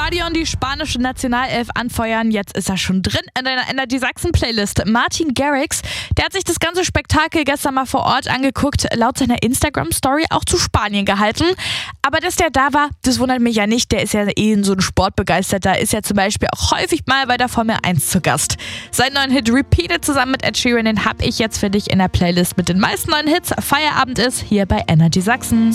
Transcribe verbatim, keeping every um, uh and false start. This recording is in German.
Stadion die spanische Nationalelf anfeuern. Jetzt ist er schon drin in deiner Energy Sachsen Playlist. Martin Garrix, der hat sich das ganze Spektakel gestern mal vor Ort angeguckt, laut seiner Instagram-Story auch zu Spanien gehalten. Aber dass der da war, das wundert mich ja nicht. Der ist ja eh so ein Sportbegeisterter, ist ja zum Beispiel auch häufig mal bei der Formel eins zu Gast. Seinen neuen Hit Repeated zusammen mit Ed Sheeran, den habe ich jetzt für dich in der Playlist mit den meisten neuen Hits. Feierabend ist hier bei Energy Sachsen.